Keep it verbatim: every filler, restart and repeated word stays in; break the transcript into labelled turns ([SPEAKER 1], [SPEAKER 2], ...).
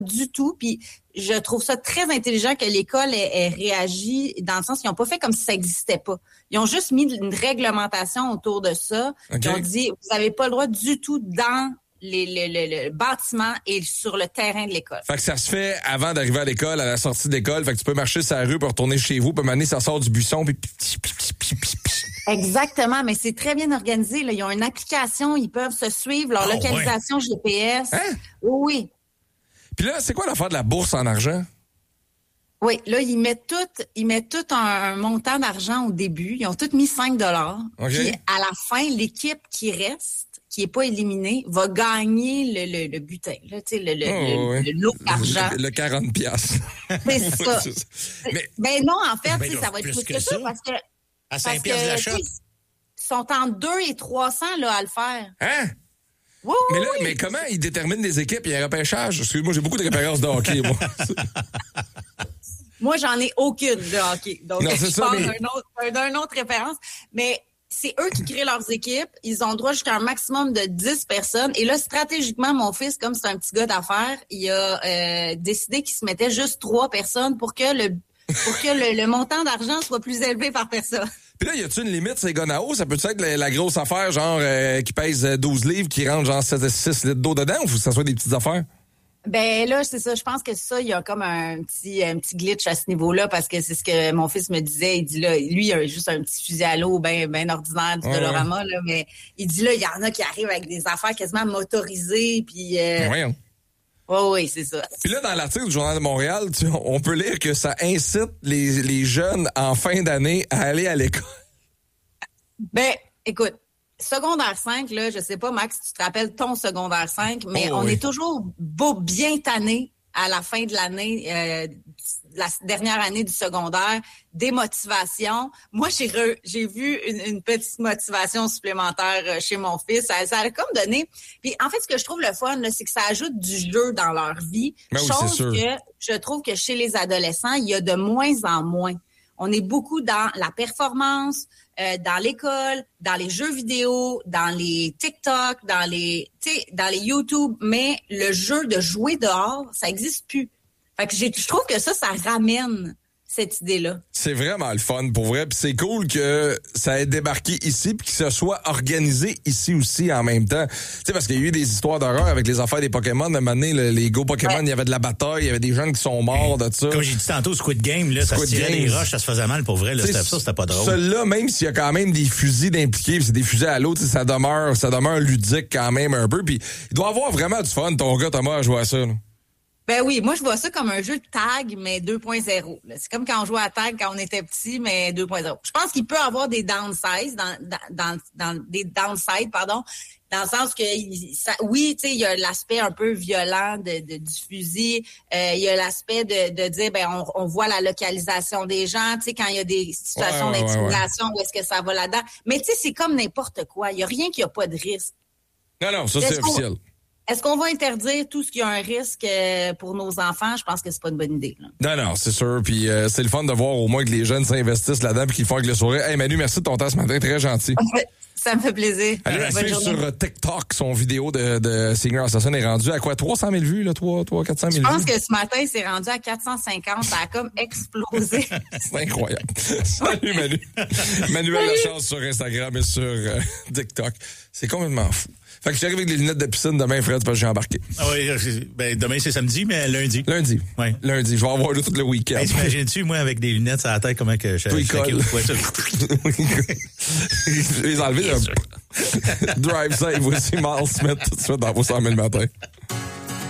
[SPEAKER 1] du tout. Puis je trouve ça très intelligent que l'école ait, ait réagi dans le sens qu'ils n'ont pas fait comme si ça n'existait pas. Ils ont juste mis une réglementation autour de ça. Okay. Ils ont dit, vous n'avez pas le droit du tout dans les, les, les, le bâtiment et sur le terrain de l'école.
[SPEAKER 2] Fait que ça se fait avant d'arriver à l'école, à la sortie de l'école. Fait que tu peux marcher sur la rue pour retourner chez vous, puis m'amener, ça sort du buisson, puis...
[SPEAKER 1] Exactement, mais c'est très bien organisé. Là. Ils ont une application, ils peuvent se suivre, leur oh, localisation ouais. G P S. Hein? Oui.
[SPEAKER 2] Puis là, c'est quoi l'affaire de la bourse en argent?
[SPEAKER 1] Oui, là, ils mettent tout, ils mettent tout un, un montant d'argent au début. Ils ont tous mis cinq dollars. Okay. Puis à la fin, l'équipe qui reste, qui n'est pas éliminée, va gagner le, le, le butin. Là, tu sais, le, le, oh, le, oui. le lot d'argent.
[SPEAKER 2] Le, le quarante piastres.
[SPEAKER 1] C'est ça. c'est ça. Mais, mais non, en fait, ben, ça va être plus que, que ça, ça parce que...
[SPEAKER 3] À cinq piastres d'achat.
[SPEAKER 1] Ils sont entre deux et trois cents là, à le faire.
[SPEAKER 2] Hein?
[SPEAKER 1] Oui,
[SPEAKER 2] mais là,
[SPEAKER 1] oui.
[SPEAKER 2] mais comment ils déterminent les équipes? Il y a un repêchage. Excuse-moi, j'ai beaucoup d'expérience de hockey, moi.
[SPEAKER 1] Moi, j'en ai aucune de hockey. Donc,
[SPEAKER 2] non, c'est
[SPEAKER 1] je
[SPEAKER 2] ça,
[SPEAKER 1] parle
[SPEAKER 2] mais...
[SPEAKER 1] d'un autre, d'un autre référence. Mais c'est eux qui créent leurs équipes. Ils ont droit jusqu'à un maximum de dix personnes. Et là, stratégiquement, mon fils, comme c'est un petit gars d'affaires, il a euh, décidé qu'il se mettait juste trois personnes pour que le pour que le, le montant d'argent soit plus élevé par personne.
[SPEAKER 2] Puis là, y a-tu une limite, ces Gonao? Ça peut-être être la, la grosse affaire, genre, euh, qui pèse douze livres, qui rentre genre sept, six litres d'eau dedans, ou faut que ça soit des petites affaires?
[SPEAKER 1] Ben là, c'est ça. Je pense que ça, il y a comme un petit un petit glitch à ce niveau-là, parce que c'est ce que mon fils me disait. Il dit là, lui, il a juste un petit fusil à l'eau bien ben ordinaire du oh, Dolorama, ouais. là, mais il dit là, il y en a qui arrivent avec des affaires quasiment motorisées, puis... Euh,
[SPEAKER 2] ouais, hein.
[SPEAKER 1] Oh oui, c'est ça.
[SPEAKER 2] Puis là, dans l'article du Journal de Montréal, tu, on peut lire que ça incite les, les jeunes en fin d'année à aller à l'école.
[SPEAKER 1] Ben, écoute, secondaire cinq, là, je sais pas, Max, si tu te rappelles ton secondaire cinq, mais oh, on oui. est toujours beau, bien tanné à la fin de l'année, euh, la dernière année du secondaire, des motivations. Moi, j'ai re, j'ai vu une, une petite motivation supplémentaire chez mon fils. Ça, ça a comme donné. Puis en fait, ce que je trouve le fun, là, c'est que ça ajoute du jeu dans leur vie.
[SPEAKER 2] Ben oui,
[SPEAKER 1] chose que je trouve que chez les adolescents, il y a de moins en moins. On est beaucoup dans la performance, euh, dans l'école, dans les jeux vidéo, dans les TikTok, dans les, tu sais, dans les YouTube, mais le jeu de jouer dehors, ça n'existe plus. Fait que j'ai, je trouve que ça, ça ramène cette idée-là.
[SPEAKER 2] C'est vraiment le fun, pour vrai. Puis c'est cool que ça ait débarqué ici puis que ça soit organisé ici aussi en même temps. Tu sais, parce qu'il y a eu des histoires d'horreur avec les affaires des Pokémon. De donné, les Go Pokémon, ouais. il y avait de la bataille, il y avait des jeunes qui sont morts de ça.
[SPEAKER 3] Comme j'ai dit tantôt, Squid Game, là, Squid ça se tirait Games. Des roches, ça se faisait mal pour vrai. Là, c'était, ça, c'était pas drôle.
[SPEAKER 2] Celui-là, même s'il y a quand même des fusils d'impliqués, c'est des fusils à l'eau, ça demeure, ça demeure ludique quand même un peu. Puis il doit avoir vraiment du fun, ton gars Thomas, à jouer à ça. Là.
[SPEAKER 1] Ben oui, moi je vois ça comme un jeu de tag, mais deux point zéro. C'est comme quand on jouait à tag quand on était petit, mais deux point zéro. Je pense qu'il peut avoir des downsides, dans, dans, dans des downsides, pardon, dans le sens que ça, oui, tu sais, il y a l'aspect un peu violent de, de du fusil, euh, il y a l'aspect de, de dire ben on, on voit la localisation des gens, tu sais, quand il y a des situations ouais, ouais, d'intimidation, ouais, ouais. où est-ce que ça va là-dedans. Mais tu sais, c'est comme n'importe quoi. Il y a rien qui a pas de risque.
[SPEAKER 2] Non, non, ça c'est officiel.
[SPEAKER 1] Est-ce qu'on va interdire tout ce qui a un risque pour nos enfants? Je pense que c'est pas une bonne idée. Là.
[SPEAKER 2] Non, non, c'est sûr. Puis euh, c'est le fun de voir au moins que les jeunes s'investissent là-dedans et qu'ils font avec le sourire. Hey Manu, merci de ton temps ce matin. Très gentil.
[SPEAKER 1] Ça me fait plaisir.
[SPEAKER 2] Allez, à suivre sur TikTok, son vidéo de, de Senior Assassin est rendu à quoi? trois cent mille vues, là? trois, trois, quatre cent mille vues?
[SPEAKER 1] Je pense que ce matin, c'est rendu à quatre cent cinquante. Ça a comme explosé.
[SPEAKER 2] C'est incroyable. Salut Manu. Manuel Lachance sur Instagram et sur euh, TikTok. C'est complètement fou. Fait que j'arrive avec les lunettes de piscine demain, Fred, parce que j'ai embarqué.
[SPEAKER 3] Ah oui, ben demain c'est samedi, mais lundi.
[SPEAKER 2] Lundi.
[SPEAKER 3] Oui.
[SPEAKER 2] Lundi. Je vais avoir tout le week-end.
[SPEAKER 3] Hey, t'imagines-tu, moi, avec des lunettes à la tête, comment que je
[SPEAKER 2] fais? Je vais les enlever. Drive safe, voici Miles Smith tout de suite dans vos cent mille matin.